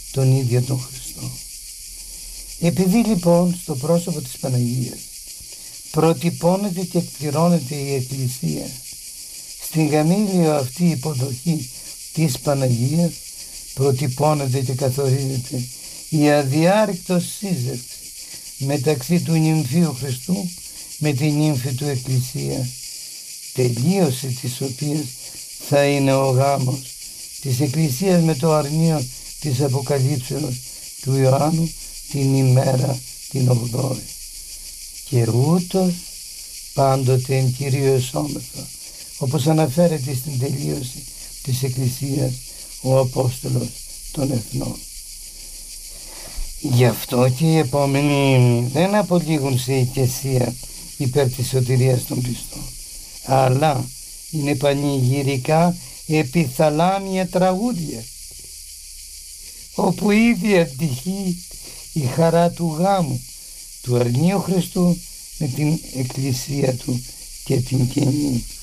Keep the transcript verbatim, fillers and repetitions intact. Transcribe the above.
τον ίδιο τον Χριστό. Επειδή λοιπόν στο πρόσωπο της Παναγίας προτυπώνεται και εκπληρώνεται η Εκκλησία στην γαμήλιο αυτή υποδοχή της Παναγίας, προτυπώνεται και καθορίζεται η αδιάρρηκτος σύζευξη μεταξύ του νυμφίου Χριστού με την νύμφη του Εκκλησία, τελείωση της οποίας θα είναι ο γάμος της Εκκλησίας με το αρνείο της Αποκαλύψεως του Ιωάννου την ημέρα την ογδόη. Και ούτως πάντοτε εν Κυρίω εσώμεθα, όπως αναφέρεται στην τελείωση της Εκκλησίας ο Απόστολος των Εθνών. Γι' αυτό και οι επόμενοι δεν απολύγουν σε οικεσία υπέρ της σωτηρίας των πιστών, αλλά είναι πανηγυρικά επιθαλάμια τραγούδια, όπου ήδη αντυχεί η χαρά του γάμου του αρνίου Χριστού με την Εκκλησία του και την κοινή.